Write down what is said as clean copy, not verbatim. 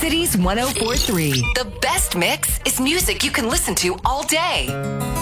Cities 104.3. The best mix is music you can listen to all day.